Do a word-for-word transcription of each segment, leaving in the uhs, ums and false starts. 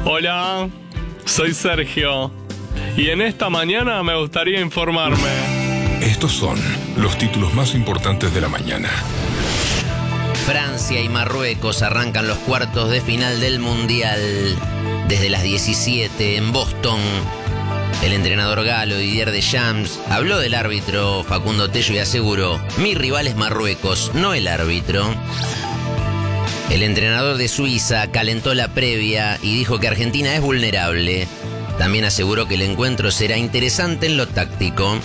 Hola, soy Sergio y en esta mañana me gustaría informarme. Estos son los títulos más importantes de la mañana. Francia y Marruecos arrancan los cuartos de final del Mundial. Desde las diecisiete en Boston, el entrenador galo Didier Deschamps habló del árbitro Facundo Tello y aseguró: mi rival es Marruecos, no el árbitro. El entrenador de Suiza calentó la previa y dijo que Argentina es vulnerable. También aseguró que el encuentro será interesante en lo táctico.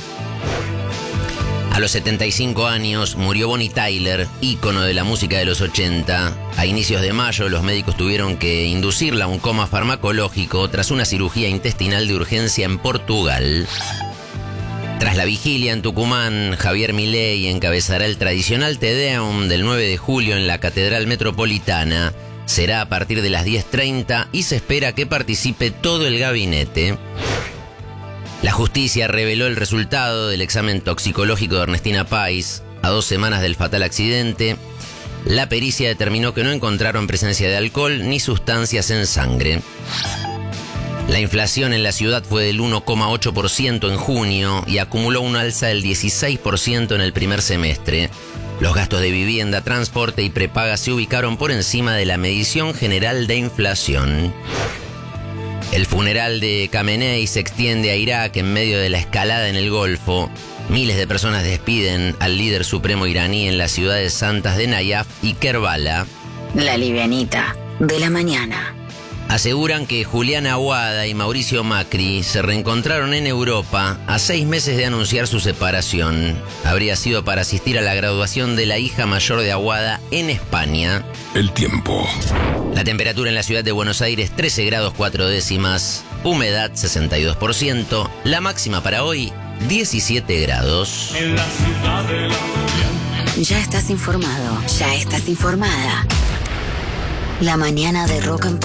A los setenta y cinco años murió Bonnie Tyler, ícono de la música de los ochenta. A inicios de mayo los médicos tuvieron que inducirla a un coma farmacológico tras una cirugía intestinal de urgencia en Portugal. Tras la vigilia en Tucumán, Javier Milei encabezará el tradicional Te Deum del nueve de julio en la Catedral Metropolitana. Será a partir de las diez treinta y se espera que participe todo el gabinete. La justicia reveló el resultado del examen toxicológico de Ernestina Pais. A dos semanas del fatal accidente, la pericia determinó que no encontraron presencia de alcohol ni sustancias en sangre. La inflación en la ciudad fue del uno coma ocho por ciento en junio y acumuló una alza del dieciséis por ciento en el primer semestre. Los gastos de vivienda, transporte y prepaga se ubicaron por encima de la medición general de inflación. El funeral de Khamenei se extiende a Irak en medio de la escalada en el Golfo. Miles de personas despiden al líder supremo iraní en las ciudades santas de Nayaf y Kerbala. La livianita de la mañana. Aseguran que Julián Aguada y Mauricio Macri se reencontraron en Europa a seis meses de anunciar su separación. Habría sido para asistir a la graduación de la hija mayor de Aguada en España. El tiempo. La temperatura en la ciudad de Buenos Aires trece grados cuatro décimas, humedad sesenta y dos por ciento, la máxima para hoy diecisiete grados. En la ciudad de la... Ya estás informado, ya estás informada. La mañana de Rock and Pop.